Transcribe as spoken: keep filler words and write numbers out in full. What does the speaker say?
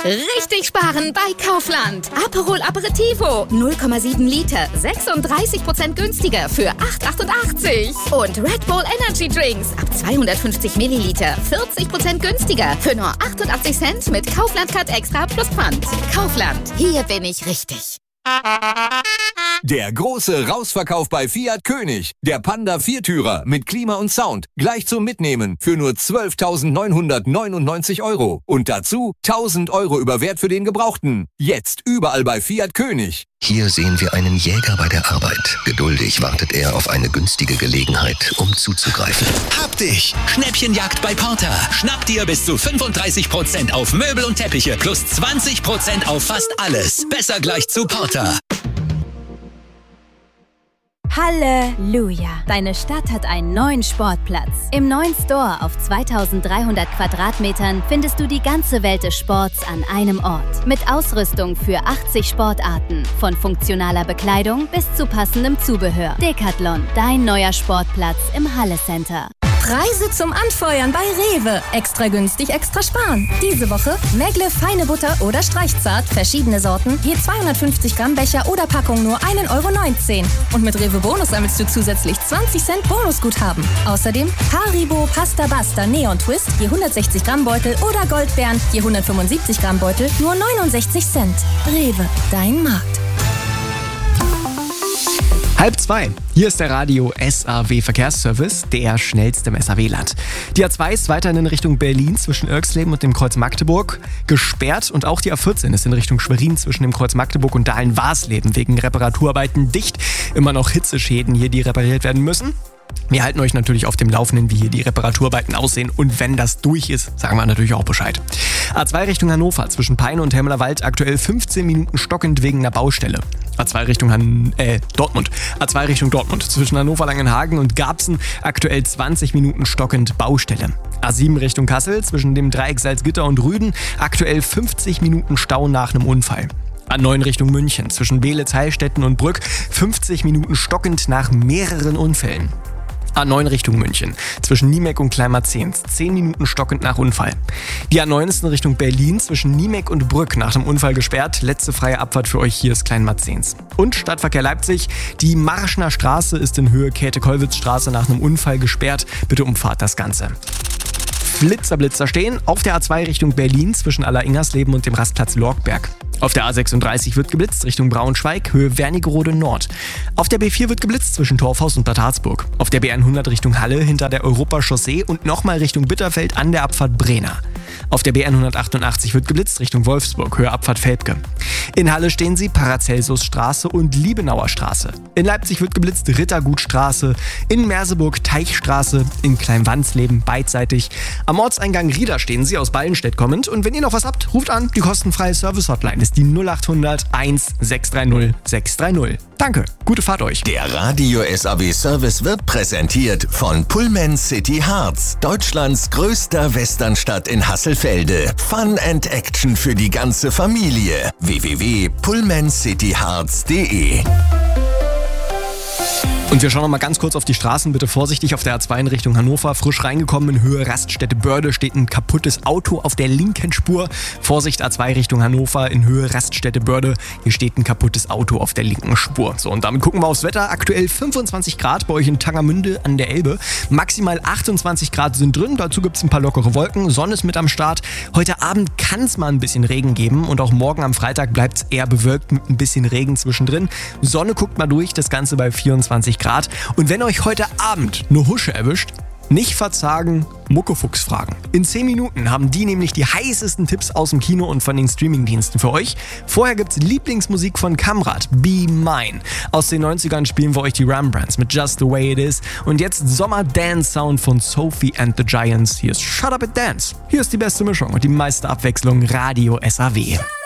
Richtig sparen bei Kaufland. Aperol Aperitivo, null Komma sieben Liter, sechsunddreißig Prozent günstiger für acht Euro achtundachtzig. Und Red Bull Energy Drinks ab zweihundertfünfzig Milliliter, vierzig Prozent günstiger für nur achtundachtzig Cent mit Kaufland Card Extra plus Pfand. Kaufland, hier bin ich richtig. Der große Rausverkauf bei Fiat König. Der Panda Viertürer mit Klima und Sound. Gleich zum Mitnehmen für nur zwölftausendneunhundertneunundneunzig Euro. Und dazu tausend Euro über Wert für den Gebrauchten. Jetzt überall bei Fiat König. Hier sehen wir einen Jäger bei der Arbeit. Geduldig wartet er auf eine günstige Gelegenheit, um zuzugreifen. Hab dich! Schnäppchenjagd bei Porter. Schnapp dir bis zu fünfunddreißig Prozent auf Möbel und Teppiche plus zwanzig Prozent auf fast alles. Besser gleich zu Porter. Halleluja! Deine Stadt hat einen neuen Sportplatz. Im neuen Store auf zweitausenddreihundert Quadratmetern findest du die ganze Welt des Sports an einem Ort. Mit Ausrüstung für achtzig Sportarten. Von funktionaler Bekleidung bis zu passendem Zubehör. Decathlon, dein neuer Sportplatz im Halle Center. Preise zum Anfeuern bei Rewe. Extra günstig, extra sparen. Diese Woche Megle feine Butter oder Streichzart, verschiedene Sorten, je zweihundertfünfzig Gramm Becher oder Packung nur ein Euro neunzehn. Und mit Rewe Bonus sammelst du zusätzlich zwanzig Cent Bonusguthaben. Außerdem Haribo Pasta Basta Neon Twist, je hundertsechzig Gramm Beutel oder Goldbeeren, je hundertfünfundsiebzig Gramm Beutel, nur neunundsechzig Cent. Rewe, dein Markt. Halb zwei. Hier ist der Radio S A W Verkehrsservice, der schnellste im S A W-Land. Die A zwei ist weiterhin in Richtung Berlin zwischen Irxleben und dem Kreuz Magdeburg gesperrt und auch die A vierzehn ist in Richtung Schwerin zwischen dem Kreuz Magdeburg und Dahlen-Warsleben wegen Reparaturarbeiten dicht. Immer noch Hitzeschäden hier, die repariert werden müssen. Wir halten euch natürlich auf dem Laufenden, wie hier die Reparaturarbeiten aussehen. Und wenn das durch ist, sagen wir natürlich auch Bescheid. A zwei Richtung Hannover zwischen Peine und Hemmerlerwald aktuell fünfzehn Minuten stockend wegen einer Baustelle. A zwei Richtung Han- äh, Dortmund. A zwei Richtung Dortmund zwischen Hannover-Langenhagen und Garbsen aktuell zwanzig Minuten stockend Baustelle. A sieben Richtung Kassel zwischen dem Dreieck Salzgitter und Rüden aktuell fünfzig Minuten Stau nach einem Unfall. A neun Richtung München zwischen Beelitz, Heilstätten und Brück fünfzig Minuten stockend nach mehreren Unfällen. A neun Richtung München zwischen Niemek und Kleinmarzehns zehn Minuten stockend nach Unfall. Die A neun ist in Richtung Berlin zwischen Niemek und Brück nach dem Unfall gesperrt. Letzte freie Abfahrt für euch hier ist Kleinmarzehns. Und Stadtverkehr Leipzig. Die Marschner Straße ist in Höhe Käthe-Kollwitz-Straße nach einem Unfall gesperrt. Bitte umfahrt das Ganze. Flitzer, Blitzer stehen auf der A zwei Richtung Berlin zwischen Aller-Ingersleben und dem Rastplatz Lorgberg. Auf der A sechsunddreißig wird geblitzt Richtung Braunschweig, Höhe Wernigerode Nord. Auf der B vier wird geblitzt zwischen Torfhaus und Bad Harzburg. Auf der B hundert Richtung Halle hinter der Europachaussee und nochmal Richtung Bitterfeld an der Abfahrt Brena. Auf der B hundertachtundachtzig wird geblitzt Richtung Wolfsburg, Höhe Abfahrt Velpke. In Halle stehen sie Paracelsusstraße und Liebenauer Straße. In Leipzig wird geblitzt Rittergutstraße, in Merseburg Teichstraße, in Kleinwansleben beidseitig. Am Ortseingang Rieder stehen sie aus Ballenstedt kommend und wenn ihr noch was habt, ruft an, die kostenfreie Service-Hotline ist die null achthundert eins sechs drei null sechs drei null. Danke, gute Fahrt euch. Der Radio S A W Service wird präsentiert von Pullman City Harz, Deutschlands größter Westernstadt in Hasselfelde. Fun and Action für die ganze Familie. w w w punkt pullman city harz punkt de Und wir schauen noch mal ganz kurz auf die Straßen. Bitte vorsichtig auf der A zwei in Richtung Hannover. Frisch reingekommen in Höhe Raststätte Börde steht ein kaputtes Auto auf der linken Spur. Vorsicht A zwei Richtung Hannover in Höhe Raststätte Börde. Hier steht ein kaputtes Auto auf der linken Spur. So, und damit gucken wir aufs Wetter. Aktuell fünfundzwanzig Grad bei euch in Tangermünde an der Elbe. Maximal achtundzwanzig Grad sind drin. Dazu gibt es ein paar lockere Wolken. Sonne ist mit am Start. Heute Abend kann es mal ein bisschen Regen geben. Und auch morgen am Freitag bleibt es eher bewölkt mit ein bisschen Regen zwischendrin. Sonne guckt mal durch. Das Ganze bei vierundzwanzig Grad. Und wenn euch heute Abend eine Husche erwischt, nicht verzagen, Muckefuchs fragen. In zehn Minuten haben die nämlich die heißesten Tipps aus dem Kino und von den Streamingdiensten für euch. Vorher gibt's Lieblingsmusik von Kamrat, Be Mine. Aus den neunzigern spielen wir euch die Rembrandts mit Just the Way It Is. Und jetzt Sommer-Dance-Sound von Sophie and the Giants. Hier ist Shut Up and Dance. Hier ist die beste Mischung und die meiste Abwechslung Radio S A W.